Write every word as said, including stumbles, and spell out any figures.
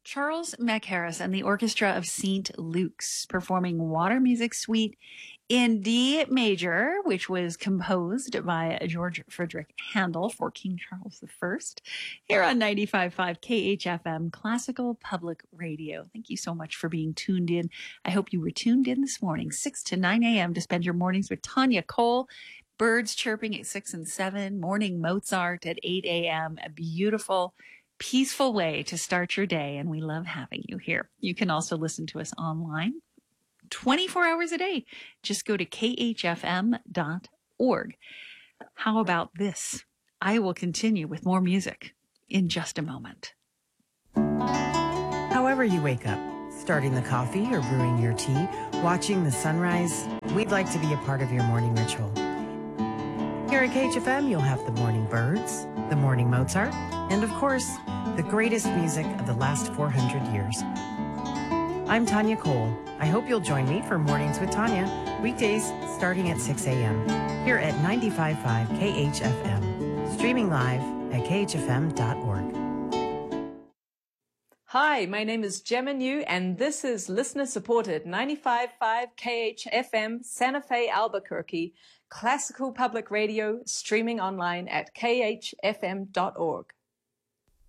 Charles Macharris and the Orchestra of Saint Luke's performing Water Music Suite in D major, which was composed by George Frederick Handel for King Charles the First, here on ninety-five point five K H F M Classical Public Radio. Thank you so much for being tuned in. I hope you were tuned in this morning, six to nine a.m. to spend your mornings with Tanya Cole. Birds chirping at six and seven, morning Mozart at eight a.m. A beautiful, peaceful way to start your day, and we love having you here. You can also listen to us online twenty-four hours a day. Just go to K H F M dot org. How about this? I will continue with more music in just a moment. However you wake up, starting the coffee or brewing your tea, watching the sunrise, we'd like to be a part of your morning ritual. Here at K H F M, you'll have the morning birds, the morning Mozart, and of course, the greatest music of the last four hundred years. I'm Tanya Cole. I hope you'll join me for Mornings with Tanya, weekdays starting at six a.m. here at ninety-five point five K H F M, streaming live at K H F M dot org. Hi, my name is Gemma New, and this is listener-supported ninety-five point five K H F M Santa Fe, Albuquerque, Classical Public Radio, streaming online at K H F M dot org.